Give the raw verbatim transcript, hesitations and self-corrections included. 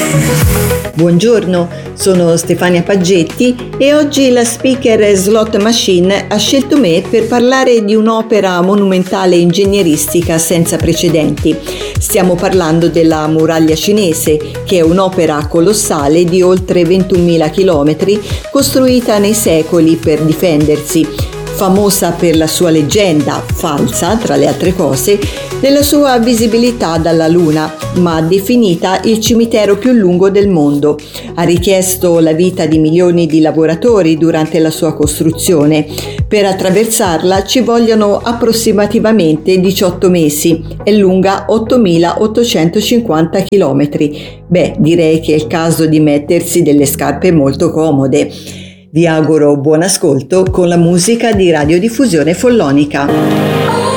Buongiorno, sono Stefania Paggetti e oggi la speaker Slot Machine ha scelto me per parlare di un'opera monumentale ingegneristica senza precedenti. Stiamo parlando della muraglia cinese, che è un'opera colossale di oltre ventunomila chilometri, costruita nei secoli per difendersi. Famosa per la sua leggenda, falsa tra le altre cose, della sua visibilità dalla Luna, ma definita il cimitero più lungo del mondo. Ha richiesto la vita di milioni di lavoratori durante la sua costruzione. Per attraversarla ci vogliono approssimativamente diciotto mesi. È lunga ottomilaottocentocinquanta chilometri. Beh, direi che è il caso di mettersi delle scarpe molto comode. Vi auguro buon ascolto con la musica di Radiodiffusione Follonica.